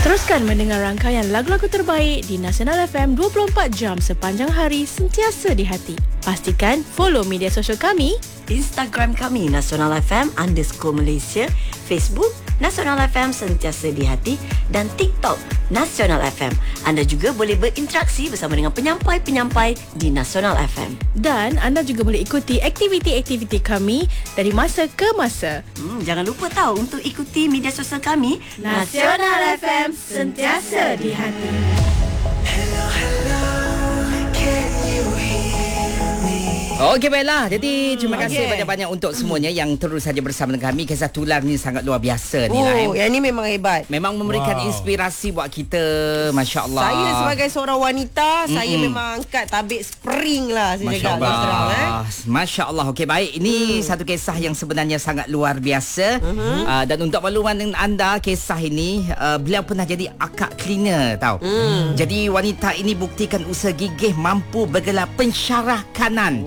Teruskan mendengar rangkaian lagu-lagu terbaik di Nasional FM 24 jam sepanjang hari, sentiasa di hati. Pastikan follow media sosial kami, Instagram kami nasionalfm_Malaysia, Facebook Nasional FM sentiasa di hati dan TikTok Nasional FM. Anda juga boleh berinteraksi bersama dengan penyampai-penyampai di Nasional FM. dan anda juga boleh ikuti aktiviti-aktiviti kami dari masa ke masa. Jangan lupa tahu untuk ikuti media sosial kami Nasional FM sentiasa di hati. Okey, baiklah. Jadi terima kasih banyak-banyak untuk semuanya yang terus saja bersama dengan kami. Kisah tular ni sangat luar biasa ni, Naim. yang ni memang hebat. Memang memberikan inspirasi buat kita. Masya Allah. Saya sebagai seorang wanita, saya memang angkat tabik spring lah, saya Masya cakap terus terang. Allah. Masya Allah. Okey, baik. Ini satu kisah yang sebenarnya sangat luar biasa. Dan untuk makluman dengan anda, kisah ini beliau pernah jadi akak cleaner, tahu. Jadi wanita ini buktikan usaha gigih mampu bergelar pensyarah kanan.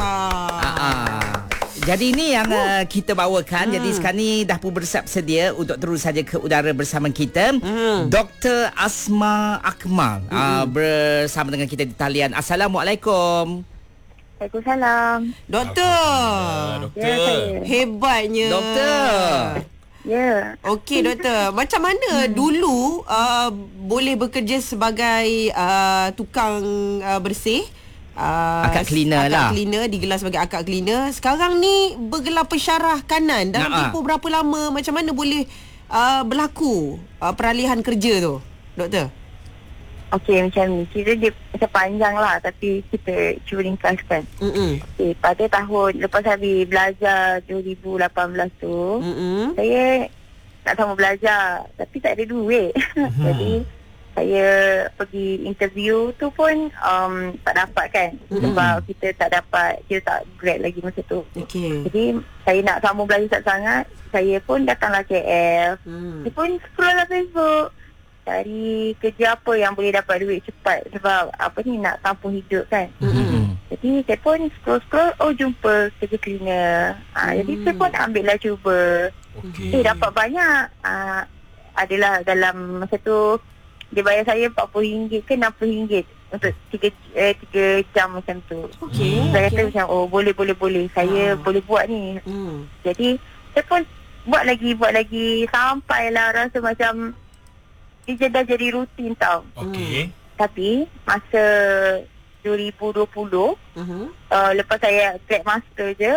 Jadi ini yang kita bawakan. Jadi sekarang ni dah pun bersiap sedia untuk terus saja ke udara bersama kita. Dr. Asma Akmal bersama dengan kita di talian. Assalamualaikum. Waalaikumsalam. Doktor. Hebatnya. Doktor. Ya. Okey, doktor. Macam mana dulu boleh bekerja sebagai tukang bersih? Akak cleaner lah. Akak cleaner, digelar sebagai akak cleaner. Sekarang ni bergelar pensyarah kanan. Dalam tempoh berapa lama, macam mana boleh berlaku peralihan kerja tu, doktor? Okey, macam ni. Kira dia macam panjang lah, tapi kita cuba ringkaskan. Okay, pada tahun lepas habis belajar 2018 tu, saya nak sama belajar tapi tak ada duit. Jadi saya pergi interview tu pun tak dapat kan, sebab kita tak dapat, kita tak grade lagi masa tu. Jadi saya nak sambung belajar sangat, saya pun datanglah KL. Saya pun scroll lah Facebook, cari kerja apa yang boleh dapat duit cepat, sebab apa ni, nak tampung hidup kan. Jadi saya pun scroll, jumpa kerja cleaner. Jadi saya pun ambil lah cuba. Dapat banyak. Adalah dalam masa tu dia bayar saya RM40 ke RM60 untuk 3 jam macam tu. Saya kata macam, boleh. Saya boleh buat ni. Jadi saya pun buat lagi sampailah rasa macam dia dah jadi rutin tau. Tapi masa 2020 lepas saya grad master je,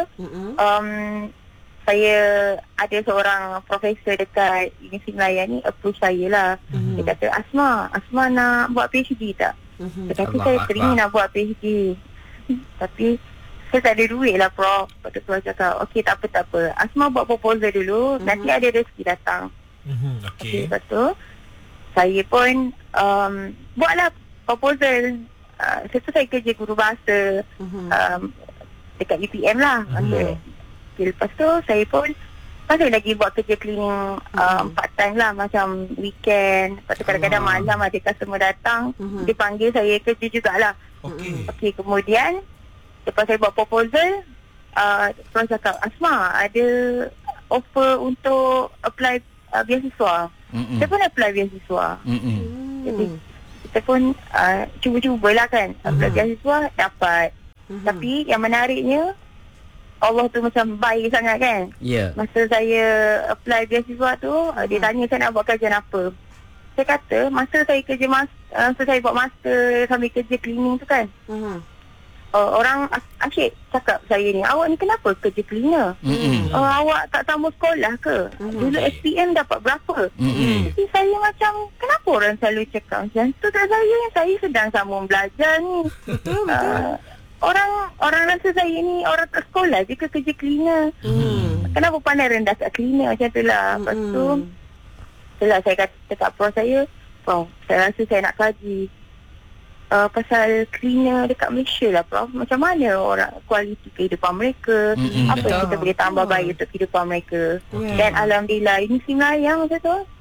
saya ada seorang profesor dekat Universiti Melayu ni approach saya lah. Dia kata, Asma nak buat PhD tak? Saya kata saya teringin nak buat PhD, tapi saya tak ada duit lah, Prof. Lepas tu saya cakap, okey, tak apa. Asma buat proposal dulu, nanti ada rezeki datang. Lepas tu saya pun buatlah proposal. Saya kerja guru bahasa dekat UPM lah. Lepas tu saya pun masih lagi buat kerja cleaning part time lah, macam weekend. Lepas tu kadang-kadang malam ada customer datang, dia panggil saya kerja jugalah. Okey, kemudian lepas saya buat proposal, terus cakap, Asma ada offer untuk apply beasiswa. Saya pun apply beasiswa. Jadi kita pun cuba-cubalah kan, apply beasiswa, dapat. Tapi yang menariknya, Allah tu macam baik sangat kan. Masa saya apply beasiswa tu, dia tanya saya nak buat kajian apa. Saya kata masa saya kerja saya buat master sambil kerja cleaning tu kan, orang asyik cakap saya ni, awak ni kenapa kerja cleaner? Awak tak sambung sekolah ke? Dulu SPM dapat berapa? Jadi saya macam, kenapa orang selalu cakap macam tu tak saya sedang sambung belajar ni. Orang rasa saya ni orang tak sekolah je ke kerja cleaner. Kenapa pandai rendah kat cleaner macam tu lah. Lepas tu itulah saya kata kat Prof saya, Prof, saya rasa saya nak kaji pasal cleaner dekat Malaysia lah, Prof. Macam mana orang, kualiti kehidupan mereka, apa yang kita boleh tambah baik untuk kehidupan mereka. Dan Alhamdulillah Universiti Melayu masa tu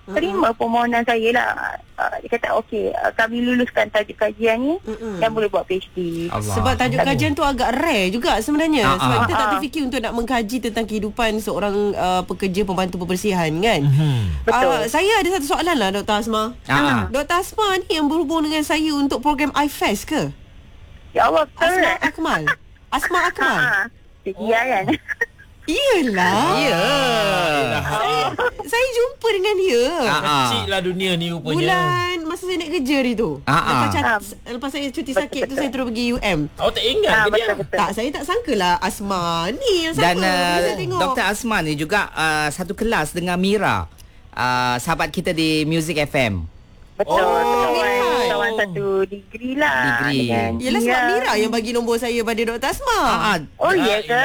terima permohonan saya lah. Dia kata okey, kami luluskan tajuk kajian ni dan boleh buat PhD. Allah. Sebab tajuk kajian tu agak rare juga sebenarnya. Sebab kita tak terfikir untuk nak mengkaji tentang kehidupan seorang pekerja pembantu pembersihan kan. Betul. Saya ada satu soalan lah Dr. Asma. Dr. Asma ni yang berhubung dengan saya untuk program iFest ke? Ya Allah, Asma Akmal. Asma Akmal. Sekian kan. Iyalah. Ya. Saya jumpa dengan dia. Kecil lah dunia ni rupanya. Bulan masa saya naik kerja hari tu. Lepas saya cuti sakit tu saya terus pergi UM. Awak tak ingat ke dia? Betul. Tak, saya tak sangka lah Asma ni yang sama. Dan Saya tengok. Dr. Asma ni juga satu kelas dengan Mira, sahabat kita di Music FM. Betul. Mira. Kawan satu degree lah. Degree. dengan Yelah sebab Mira yang bagi nombor saya pada Dr. Asma. Oh ya ke?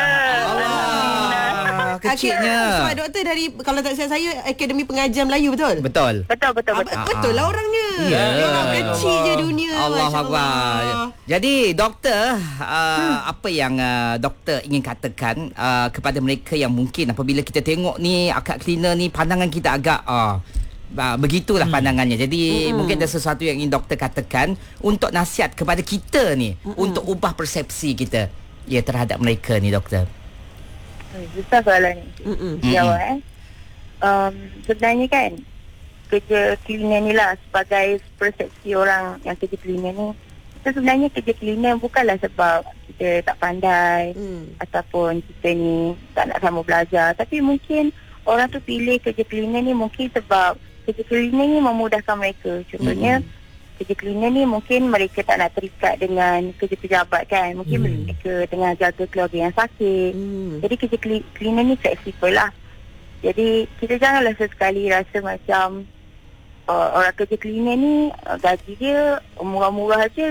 Kecilnya. Sebab doktor dari, kalau tak silap saya, Akademi Pengajian Melayu, betul? Betul. Betul. Betul lah orangnya. Ya. Dia orang kecil je dunia. Allah Masya Akbar. Jadi doktor, apa yang doktor ingin katakan kepada mereka yang mungkin apabila kita tengok ni akak cleaner ni, pandangan kita agak begitulah pandangannya. Jadi mungkin ada sesuatu yang ingin doktor katakan untuk nasihat kepada kita ni untuk ubah persepsi kita terhadap mereka ni, doktor. Susah soalan ni. Jawab sebenarnya kan, kerja cleaner ni lah, sebagai persepsi orang yang kerja cleaner ni, kita sebenarnya kerja cleaner bukanlah sebab kita tak pandai ataupun kita ni tak nak sama belajar. Tapi mungkin orang tu pilih kerja cleaner ni mungkin sebab kerja cleaner ni memudahkan mereka. Contohnya kerja cleaner ni mungkin mereka tak nak terikat dengan kerja pejabat kan. Mungkin mereka tengah jaga keluarga yang sakit. Jadi kerja cleaner ni fleksibel lah. Jadi kita janganlah sesekali rasa macam orang kerja cleaner ni gaji dia murah-murah je.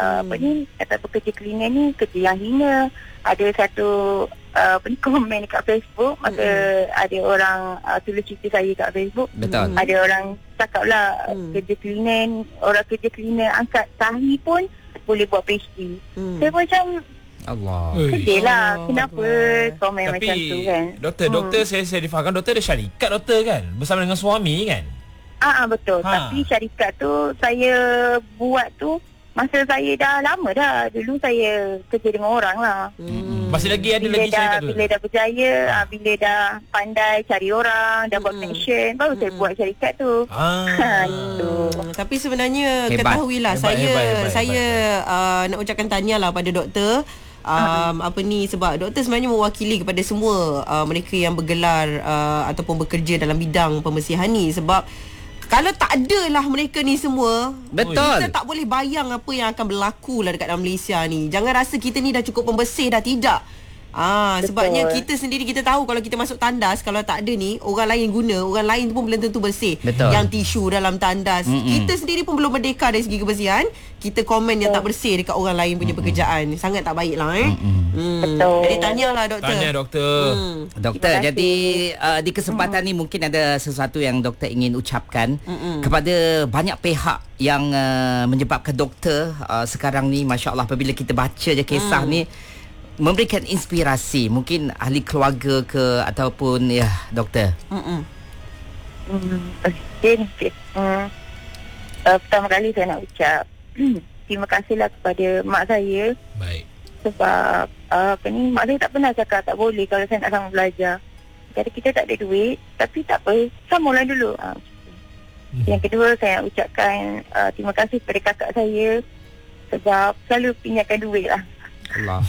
Kata pekerja cleaner ni kerja yang hina. Ada satu komen dekat Facebook, maka ada orang tulis cerita saya kat Facebook. Betul. Ada orang cakap lah kerja cleaner, orang kerja cleaner angkat tahi pun boleh buat PhD. Saya macam Allah. sedih lah. Kenapa komen Tapi, macam tu kan? Doktor saya difahamkan doktor ada syarikat doktor kan, bersama dengan suami kan? Betul. Tapi syarikat tu saya buat tu masa saya dah lama dah. Dulu saya kerja dengan orang lah. Masih lagi ada lagi syarikat tu? Bila dah berjaya, bila dah pandai cari orang, dah buat connection, baru saya buat syarikat tu. Itu. Tapi sebenarnya Hebat. ketahuilah, Hebat. saya nak ucapkan tahniah lah pada doktor. Sebab doktor sebenarnya mewakili kepada semua mereka yang bergelar ataupun bekerja dalam bidang pembersihan ni. Sebab kalau tak adalah mereka ni semua, Betul. kita tak boleh bayang apa yang akan berlaku lah dekat dalam Malaysia ni. Jangan rasa kita ni dah cukup pembersih dah, tidak. Sebabnya kita sendiri kita tahu kalau kita masuk tandas, kalau tak ada ni orang lain guna, orang lain tu pun belum tentu bersih. Betul. Yang tisu dalam tandas, kita sendiri pun belum merdeka dari segi kebersihan. Kita komen yang tak bersih dekat orang lain punya pekerjaan. Sangat tak baik lah Betul. Jadi tahniah lah doktor. Tahniah doktor. Doktor, jadi di kesempatan ni mungkin ada sesuatu yang doktor ingin ucapkan kepada banyak pihak yang menyebabkan doktor sekarang ni, Masya Allah, apabila kita baca je kisah ni, memberikan inspirasi, mungkin ahli keluarga ke ataupun doktor. Okay. Pertama kali saya nak ucap terima kasihlah kepada mak saya. Baik. Sebab mak saya tak pernah cakap tak boleh kalau saya nak sama belajar. Jadi kita tak ada duit, tapi tak apa, samalah dulu. Yang kedua, saya nak ucapkan terima kasih kepada kakak saya sebab selalu pinjamkan duit lah. Allah.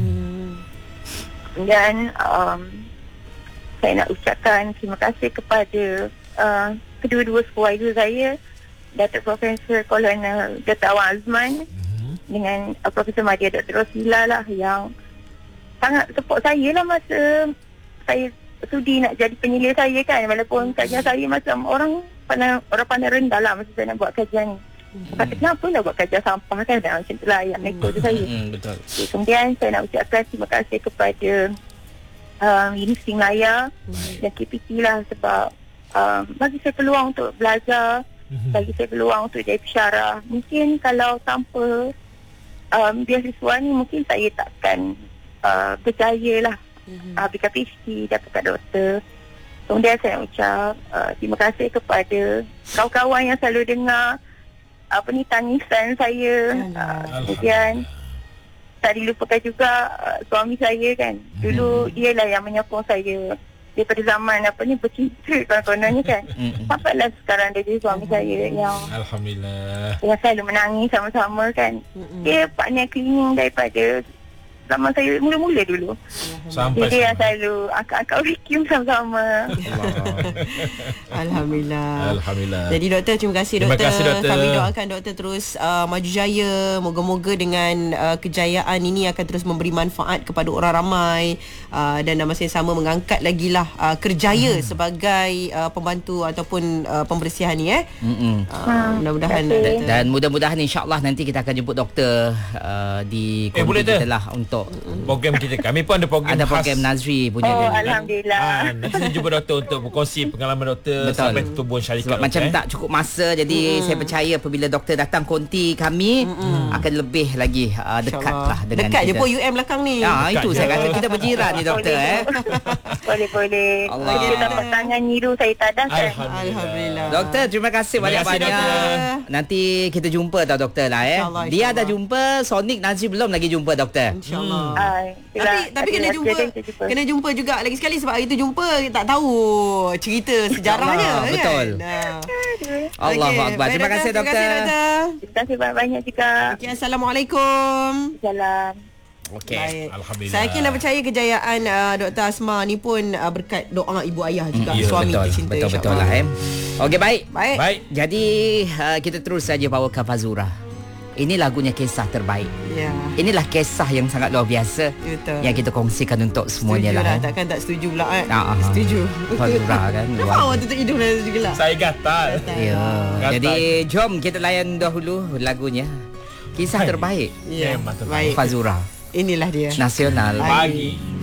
Dan saya nak ucapkan terima kasih kepada kedua-dua supervisor saya, Datuk Profesor Kolonel Dr. Awang Azman dengan Profesor Madia Dr. Rosila lah, yang sangat support saya lah masa saya sudi nak jadi penyelidik saya kan. Walaupun kajian saya macam orang pandang rendah lah masa saya nak buat kajian ni. Kata kenapa nak buat kajian sampah kan, dan macam tu lah yang neko tu saya. Betul. Okay, kemudian saya nak ucapkan terima kasih kepada Universiti Melaya dan KPT lah sebab bagi saya peluang untuk belajar, bagi saya peluang untuk jadi pensyarah. Mungkin kalau tanpa beasiswa ni mungkin saya takkan berjaya lah. Ambil PhD, dapatkan doktor. Kemudian saya nak ucap terima kasih kepada kawan-kawan yang selalu dengar tangisan saya. Kemudian tak dilupakan juga suami saya kan. Dulu dialah yang menyokong saya daripada zaman bercinta kononnya kan. Sampailah sekarang dia jadi suami saya yang Alhamdulillah. yang selalu menangis sama-sama kan. Dia partner cleaning daripada zaman saya mula-mula dulu. Sampai Jadi yang selalu akak-akak vacuum sama-sama. Alhamdulillah. Alhamdulillah. Jadi doktor, terima kasih Terima doktor. kasih, doktor. Kami doakan doktor terus maju jaya. Moga-moga dengan kejayaan ini akan terus memberi manfaat kepada orang ramai dan dalam masa yang sama mengangkat lagi lah kerjaya sebagai pembantu ataupun pembersihan ni mudah-mudahan Dan mudah-mudahan insya-Allah nanti kita akan jemput doktor di boleh komputer tak? kita lah untuk program kita. Kami pun ada program ada program khas. Nazri punya Oh, dia. Alhamdulillah. Nanti saya jumpa doktor untuk berkongsi pengalaman doktor Betul. sampai tubuhan syarikat. Sebab macam tak cukup masa, jadi saya percaya apabila doktor datang konti kami akan lebih lagi dekat InsyaAllah. lah dengan dekat je kita. pun UM belakang ni. Itu Dekat saya je. kata kita berjiran ni doktor Boleh. Allah. Kita dapat tangan niru saya tadahkan. Alhamdulillah. Doktor, terima kasih Terima kasih, banyak-banyak. doktor. Nanti kita jumpa tau doktor lah InsyaAllah, Dia insyaAllah. dah jumpa, Sonic Nazri belum lagi jumpa doktor. InsyaAllah. Tapi kena jumpa jumpa juga lagi sekali sebab hari tu jumpa tak tahu cerita sejarahnya Allah, kan. betul. Allahu Okey, Akbar. baik, Terima kasih Terima kasih doktor. doktor. Terima kasih banyak-banyak juga. Okey, Assalamualaikum. Salam. Okey. Baik. Alhamdulillah. Saya yakin dan percaya kejayaan Dr. Asma ni pun berkat doa ibu ayah juga, Ya, suami betul, tercinta. betul lah insyaAllah. Okey, baik. Baik. Jadi kita terus saja bawakan Fazura. Ini lagunya kisah terbaik. Ya. Inilah kisah yang sangat luar biasa Betul. yang kita kongsikan untuk semuanya Setuju lah. lah. Takkan tak setuju pula kan. Setuju. Fazura kan. Kenapa awak tutup hidung dan setuju gelap? Saya gatal. Ya. Gatal. Jadi jom kita layan dahulu lagunya. Kisah terbaik Ya. Memang terbaik. Baik. Fazura Inilah dia. Nasional. Pagi.